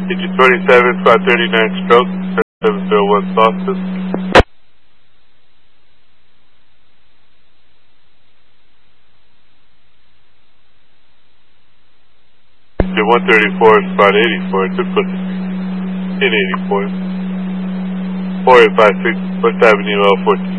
Engine 27, spot 39 stroke, 701 Boston. Engine 134, spot 84, to put in 84. 4856, West Avenue, L14.